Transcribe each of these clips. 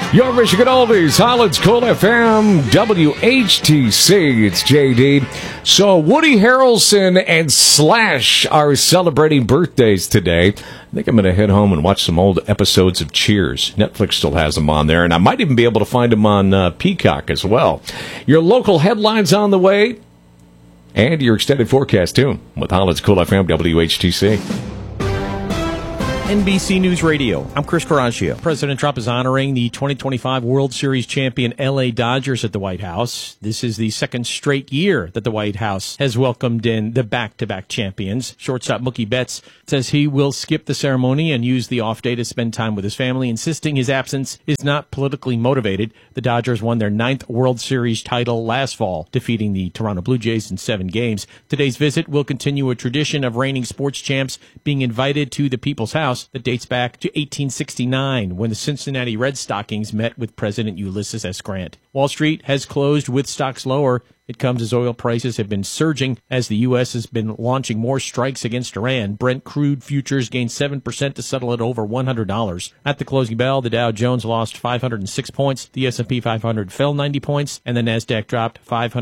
Your Michigan Oldies, Holland's Cool FM, WHTC, it's JD. So Woody Harrelson and Slash are celebrating birthdays today. I think I'm going to head home and watch some old episodes of Cheers. Netflix still has them on there, and I might even be able to find them on Peacock as well. Your local headlines on the way, and your extended forecast, too, with Holland's Cool FM, WHTC. NBC News Radio. I'm Chris Coraggio. President Trump is honoring the 2025 World Series champion LA Dodgers at the White House. This is the second straight year that the White House has welcomed in the back-to-back champions. Shortstop Mookie Betts says he will skip the ceremony and use the off day to spend time with his family, insisting his absence is not politically motivated. The Dodgers won their 9th World Series title last fall, defeating the Toronto Blue Jays in 7 games. Today's visit will continue a tradition of reigning sports champs being invited to the People's House that dates back to 1869 when the Cincinnati Red Stockings met with President Ulysses S. Grant. Wall Street has closed with stocks lower. It comes as oil prices have been surging as the U.S. has been launching more strikes against Iran. Brent crude futures gained 7% to settle at over $100. At the closing bell, the Dow Jones lost 506 points, the S&P 500 fell 90 points, and the NASDAQ dropped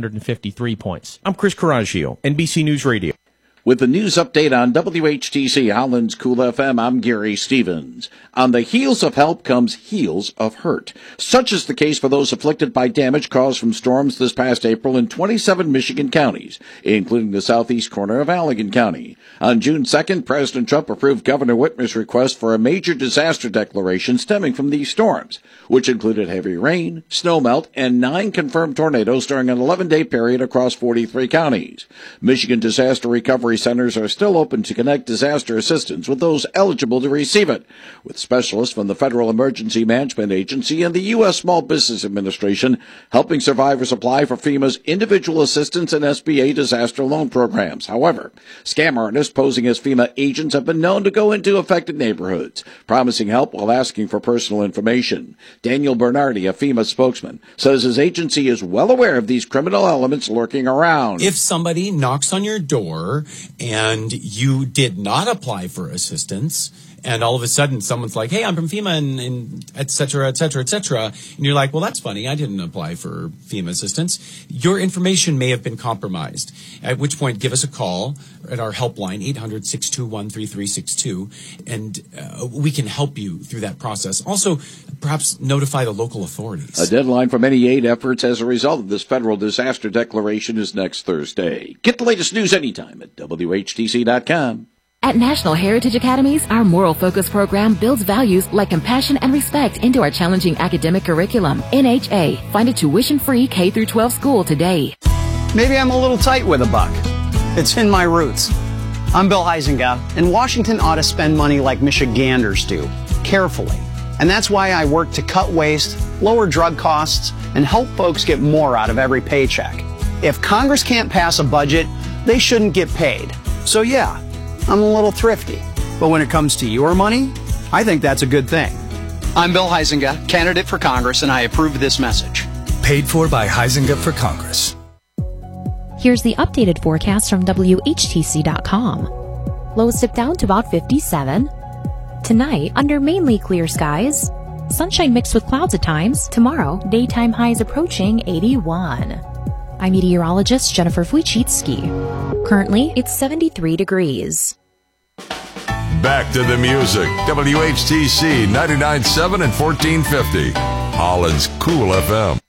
553 points. I'm Chris Coraggio, NBC News Radio. With the news update on WHTC Holland's Cool FM, I'm Gary Stevens. On the heels of help comes heels of hurt. Such is the case for those afflicted by damage caused from storms this past April in 27 Michigan counties, including the southeast corner of Allegan County. On June 2nd, President Trump approved Governor Whitmer's request for a major disaster declaration stemming from these storms, which included heavy rain, snowmelt, and 9 confirmed tornadoes during an 11-day period across 43 counties. Michigan Disaster Recovery centers are still open to connect disaster assistance with those eligible to receive it, with specialists from the Federal Emergency Management Agency and the U.S. Small Business Administration helping survivors apply for FEMA's individual assistance and SBA disaster loan programs. However, scam artists posing as FEMA agents have been known to go into affected neighborhoods, promising help while asking for personal information. Daniel Bernardi, a FEMA spokesman, says his agency is well aware of these criminal elements lurking around. If somebody knocks on your door and you did not apply for assistance, and all of a sudden someone's like, hey, I'm from FEMA, and et cetera, et cetera, et cetera. And you're like, well, that's funny. I didn't apply for FEMA assistance. Your information may have been compromised, at which point give us a call at our helpline, 800-621-3362, and we can help you through that process. Also, perhaps notify the local authorities. A deadline for many aid efforts as a result of this federal disaster declaration is next Thursday. Get the latest news anytime at WHTC.com. At National Heritage Academies, our moral focus program builds values like compassion and respect into our challenging academic curriculum. NHA, find a tuition-free K-12 school today. Maybe I'm a little tight with a buck. It's in my roots. I'm Bill Huizenga, and Washington ought to spend money like Michiganders do, carefully. And that's why I work to cut waste, lower drug costs, and help folks get more out of every paycheck. If Congress can't pass a budget, they shouldn't get paid. So yeah, I'm a little thrifty. But when it comes to your money, I think that's a good thing. I'm Bill Huizenga, candidate for Congress, and I approve this message. Paid for by Huizenga for Congress. Here's the updated forecast from WHTC.com. Lows dip down to about 57. Tonight, under mainly clear skies. Sunshine mixed with clouds at times. Tomorrow, daytime highs approaching 81. I'm meteorologist Jennifer Wojcicki. Currently, it's 73 degrees. Back to the music. WHTC 99.7 and 1450. Holland's Cool FM.